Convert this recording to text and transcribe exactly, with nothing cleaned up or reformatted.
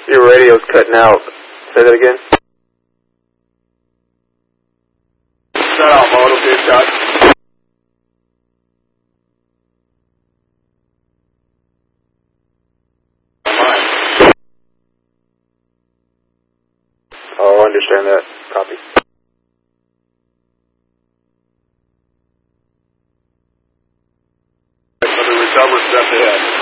Your radio's cutting out. Say that again. Shut off, auto big shot. Oh, I understand that. Copy. For the recover, step ahead.